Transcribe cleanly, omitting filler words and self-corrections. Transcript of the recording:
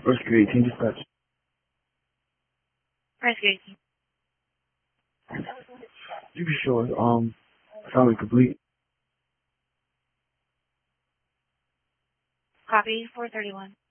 Rescue 18 dispatch. Rescue 18. You be sure, assignment complete. Copy 431.